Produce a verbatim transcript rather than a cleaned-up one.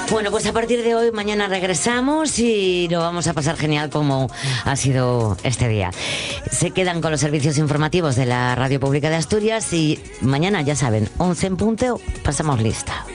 Bueno, pues a partir de hoy, mañana regresamos y lo vamos a pasar genial como ha sido este día. Se quedan con los servicios informativos de la Radio Pública de Asturias y mañana, ya saben, once en punto, pasamos lista.